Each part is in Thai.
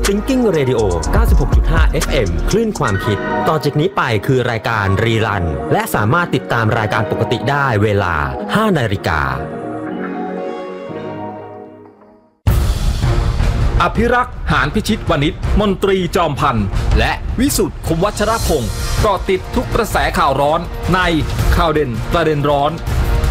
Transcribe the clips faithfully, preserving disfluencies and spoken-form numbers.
Thinking Radio เก้าสิบหกจุดห้า เอฟ เอ็ม คลื่นความคิดต่อจากนี้ไปคือรายการรีรันและสามารถติดตามรายการปกติได้เวลา ห้านาฬิกาอภิรักษ์หานพิชิตวณิชมนตรีจอมพันธ์และวิสุทธิ์คมวัชรพงศ์เกาะติดทุกกระแสข่าวร้อนในข่าวเด่นประเด็นร้อน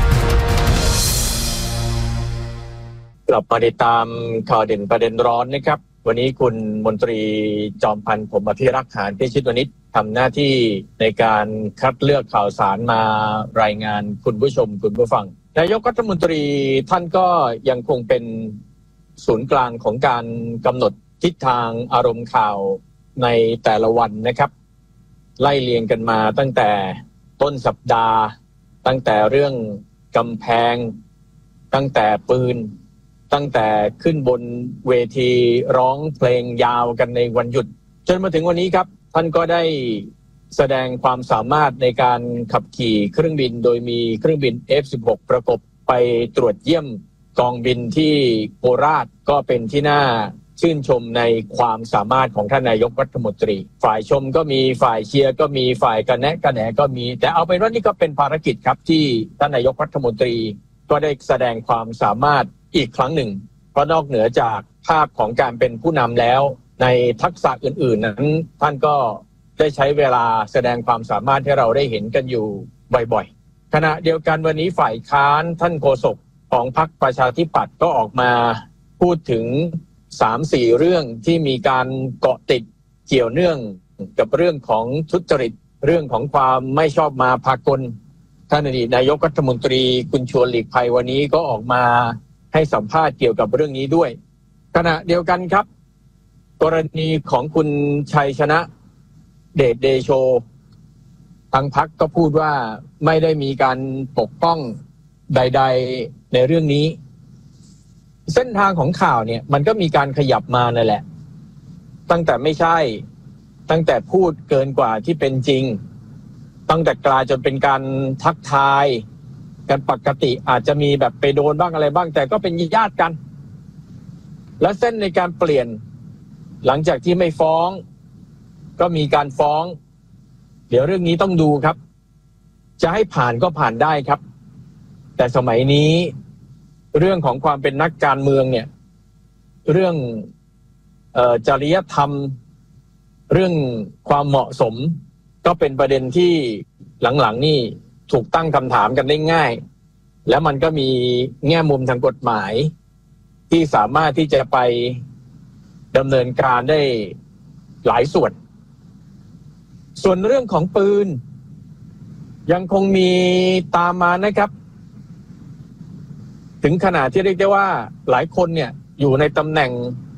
กลับมาติดตามข่าวเด่นประเด็นร้อนนะครับวันนี้คุณมนตรีจอมพันธ์ผมอภิรักษ์หานพิชิตวณิชทำหน้าที่ในการคัดเลือกข่าวสารมารายงานคุณผู้ชมคุณผู้ฟังนายกรัฐมนตรีท่านก็ยังคงเป็นศูนย์กลางของการกำหนดทิศทางอารมณ์ข่าวในแต่ละวันนะครับไล่เรียงกันมาตั้งแต่ต้นสัปดาห์ตั้งแต่เรื่องกำแพงตั้งแต่ปืนตั้งแต่ขึ้นบนเวทีร้องเพลงยาวกันในวันหยุดจนมาถึงวันนี้ครับท่านก็ได้แสดงความสามารถในการขับขี่เครื่องบินโดยมีเครื่องบิน เอฟ สิบหก ประกบไปตรวจเยี่ยมกองบินที่โคราชก็เป็นที่น่าชื่นชมในความสามารถของท่านนายกรัฐมนตรีฝ่ายชมก็มีฝ่ายเชียร์ก็มีฝ่ายกระแนะกระแหนก็มีแต่เอาเป็นว่านี่ก็เป็นภารกิจครับที่ท่านนายกรัฐมนตรีก็ได้แสดงความสามารถอีกครั้งหนึ่งเพราะนอกเหนือจากภาพของการเป็นผู้นำแล้วในทักษะอื่นๆนั้นท่านก็ได้ใช้เวลาแสดงความสามารถให้เราได้เห็นกันอยู่บ่อยๆขณะเดียวกันวันนี้ฝ่ายค้านท่านโฆษกของพรรคประชาธิปัตย์ก็ออกมาพูดถึง สามสี่ เรื่องที่มีการเกาะติดเกี่ยวเนื่องกับเรื่องของทุจริตเรื่องของความไม่ชอบมาพากลท่านอดีตนายกรัฐมนตรีคุณชวนหลีกภัยวันนี้ก็ออกมาให้สัมภาษณ์เกี่ยวกับเรื่องนี้ด้วยขณะเดียวกันครับกรณีของคุณชัยชนะเดชเดโชทางพรรคก็พูดว่าไม่ได้มีการปกป้องใดๆในเรื่องนี้เส้นทางของข่าวเนี่ยมันก็มีการขยับมานั่นแหละตั้งแต่ไม่ใช่ตั้งแต่พูดเกินกว่าที่เป็นจริงตั้งแต่กลายจนเป็นการทักทายกันปกติอาจจะมีแบบไปโดนบ้างอะไรบ้างแต่ก็เป็นญาติกันและเส้นในการเปลี่ยนหลังจากที่ไม่ฟ้องก็มีการฟ้องเดี๋ยวเรื่องนี้ต้องดูครับจะให้ผ่านก็ผ่านได้ครับแต่สมัยนี้เรื่องของความเป็นนักการเมืองเนี่ยเรื่องเอ่อจริยธรรมเรื่องความเหมาะสมก็เป็นประเด็นที่หลังๆนี่ถูกตั้งคำถามกันได้ง่ายแล้วมันก็มีแง่มุมทางกฎหมายที่สามารถที่จะไปดำเนินการได้หลายส่วนส่วนเรื่องของปืนยังคงมีตามมานะครับถึงขนาดที่เรียกได้ว่าหลายคนเนี่ยอยู่ในตำแหน่ง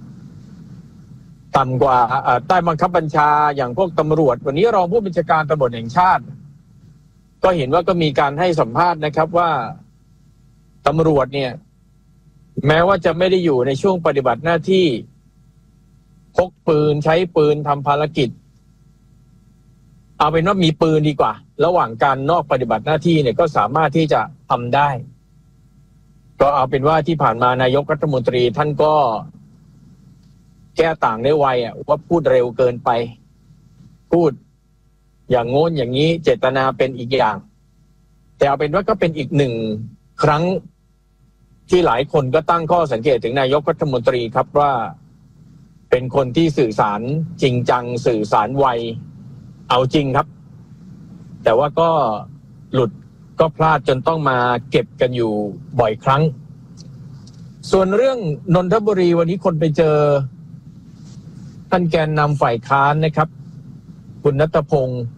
ต่ำกว่าใต้บังคับบัญชาอย่างพวกตำรวจวันนี้รองผู้บัญชาการตำรวจแห่งชาติก็เห็นว่าก็มีการให้สัมภาษณ์นะครับว่าตำรวจเนี่ยแม้ว่าจะไม่ได้อยู่ในช่วงปฏิบัติหน้าที่พกปืนใช้ปืนทำภารกิจเอาเป็นว่ามีปืนดีกว่าระหว่างการนอกปฏิบัติหน้าที่เนี่ยก็สามารถที่จะทำได้ก็เอาเป็นว่าที่ผ่านมานายกรัฐมนตรีท่านก็แก้ต่างได้ไวอ่ะว่าพูดเร็วเกินไปพูดอย่างโน้นอย่างนี้เจตนาเป็นอีกอย่างแต่เอาเป็นว่าก็เป็นอีกหนึ่งครั้งที่หลายคนก็ตั้งข้อสังเกตถึงนายกรัฐมนตรีครับว่าเป็นคนที่สื่อสารจริงจังสื่อสารไวเอาจริงครับแต่ว่าก็หลุดก็พลาดจนต้องมาเก็บกันอยู่บ่อยครั้งส่วนเรื่องนนทบุรีวันนี้คนไปเจอท่านแกนนำฝ่ายค้านนะครับคุณณัฐพงศ์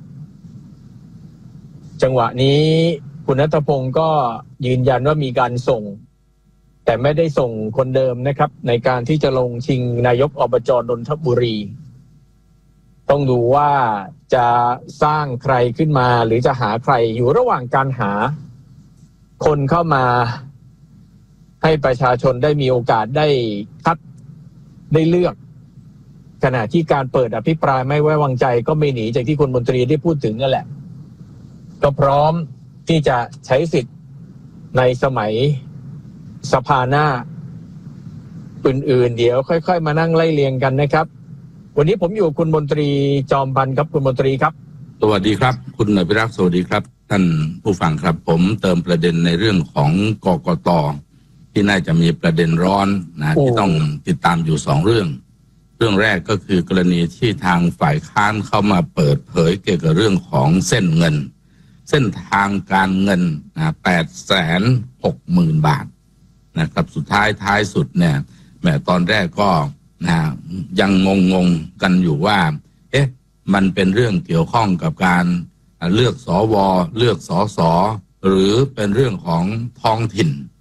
จังหวะนี้คุณณัฐพงศ์ก็ยืนยันว่ามีการส่งแต่ไม่ได้ส่งคนเดิมนะครับในการที่จะลงชิงนายกอบจ.นนทบุรีต้องดูว่าจะสร้างใครขึ้นมาหรือจะหาใครอยู่ระหว่างการหาคนเข้ามาให้ประชาชนได้มีโอกาสได้คัดได้เลือกขณะที่การเปิดอภิปรายไม่ไว้วางใจก็ไม่หนีจากที่คุณมนตรีได้พูดถึงนั่นแหละก็พร้อมที่จะใช้สิทธิ์ในสมัยสภาหน้าอื่นๆเดี๋ยวค่อยๆมานั่งไล่เรียงกันนะครับวันนี้ผมอยู่คุณมนตรีจอมพันธ์ครับคุณมนตรีครับสวัสดีครับคุณอภิรักษ์สวัสดีครับท่านผู้ฟังครับผมเติมประเด็นในเรื่องของกกต.ที่น่าจะมีประเด็นร้อนนะที่ต้องติดตามอยู่สองเรื่องเรื่องแรกก็คือกรณีที่ทางฝ่ายค้านเข้ามาเปิดเผยเกี่ยวกับเรื่องของเส้นเงินเส้นทางการเงินนะแปดแสนหกหมื่นบาทนะครับสุดท้ายท้ายสุดเนี่ยแม้ตอนแรกก็นะยังงงงกันอยู่ว่าเอ๊ะมันเป็นเรื่องเกี่ยวข้องกับการเลือกสวเลือกสสหรือเป็นเรื่องของท้องถิ่น